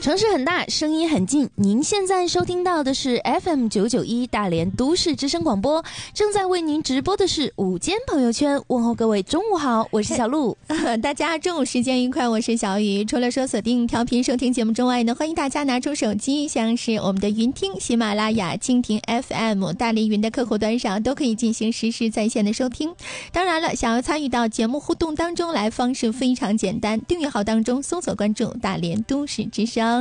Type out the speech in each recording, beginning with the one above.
城市很大，声音很近。您现在收听到的是 FM991 大连都市之声广播，正在为您直播的是午间朋友圈。问候各位中午好，我是小鹿。 大家中午时间愉快，我是小雨。除了说锁定调频收听节目之外呢，欢迎大家拿出手机，像是我们的云听、喜马拉雅、蜻蜓 FM、大连云的客户端上都可以进行实时在线的收听。当然了，想要参与到节目互动当中来，方式非常简单，订阅号当中搜索关注大连都市之声。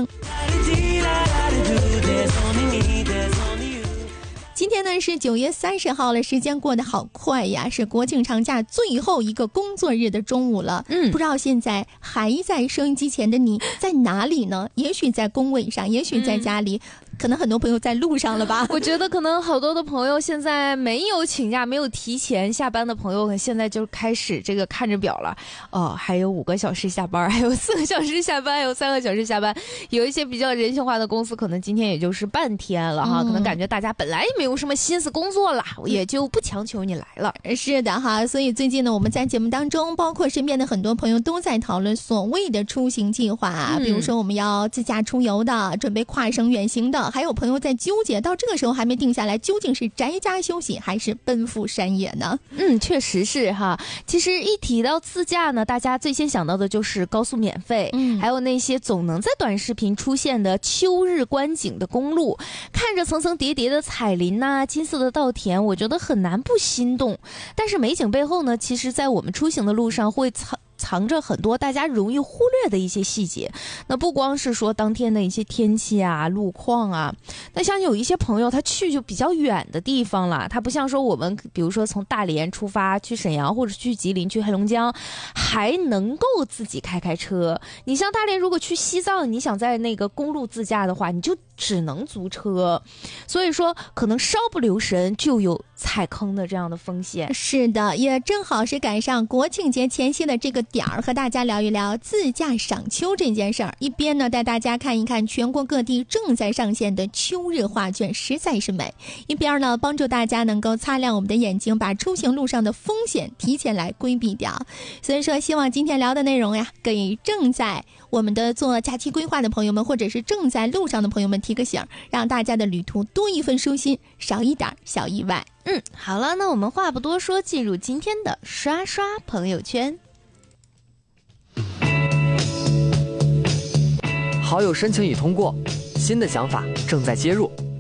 今天呢是9月30号了，时间过得好快呀，是国庆长假最后一个工作日的中午了。不知道现在还在收音机前的你在哪里呢？也许在工位上，也许在家里，可能很多朋友在路上了吧。 我觉得可能好多的朋友现在没有请假，没有提前下班的朋友，现在就开始这个看着表了。还有5个小时下班，还有4个小时下班，还有3个小时下班。有一些比较人性化的公司，可能今天也就是半天了哈，可能感觉大家本来也没有什么心思工作了，我也就不强求你来了。 是的哈，所以最近呢，我们在节目当中，包括身边的很多朋友都在讨论所谓的出行计划，比如说我们要自驾出游的，准备跨省远行的，还有朋友在纠结，到这个时候还没定下来，究竟是宅家休息还是奔赴山野呢？ 确实是哈。其实一提到自驾呢，大家最先想到的就是高速免费，还有那些总能在短视频出现的秋日观景的公路，看着层层叠叠的彩林呐、金色的稻田，我觉得很难不心动。但是美景背后呢，其实在我们出行的路上会藏着很多大家容易忽略的一些细节。那不光是说当天的一些天气啊、路况啊，那像有一些朋友他去就比较远的地方了，他不像说我们比如说从大连出发去沈阳或者去吉林去黑龙江还能够自己开车。你像大连如果去西藏，你想在那个公路自驾的话，你就只能租车，所以说可能稍不留神就有踩坑的这样的风险。 是的，也正好是赶上国庆节前夕的这个点儿，和大家聊一聊自驾赏秋这件事儿。一边呢带大家看一看全国各地正在上线的秋日画卷，实在是美；一边呢帮助大家能够擦亮我们的眼睛，把出行路上的风险提前来规避掉。所以说希望今天聊的内容呀，给正在我们的做假期规划的朋友们，或者是正在路上的朋友们提个醒，让大家的旅途多一份舒心，少一点小意外。 好了，那我们话不多说，进入今天的刷刷朋友圈。 好友申请已通过，新的想法正在接入。